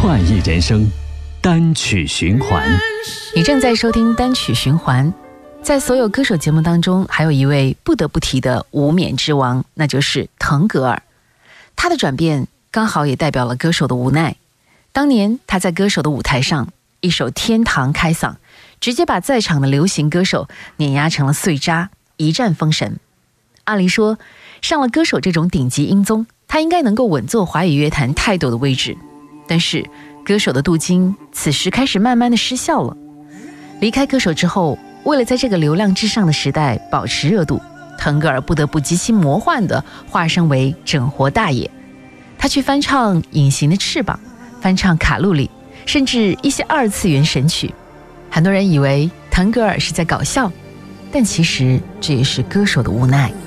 创意人生单曲循环。 你正在收听单曲循环。在所有歌手节目当中，还有一位不得不提的无冕之王，那就是腾格尔。他的转变刚好也代表了歌手的无奈。当年他在歌手的舞台上，一首《天堂》开嗓，直接把在场的流行歌手碾压成了碎渣，一战封神。按理说，上了歌手这种顶级音宗，他应该能够稳坐华语乐坛泰斗的位置。但是歌手的镀金此时开始慢慢的失效了。离开歌手之后，为了在这个流量至上的时代保持热度，腾格尔不得不极其魔幻地化身为整活大爷。他去翻唱《隐形的翅膀》，翻唱《卡路里》，甚至一些二次元神曲。很多人以为腾格尔是在搞笑，但其实这也是歌手的无奈。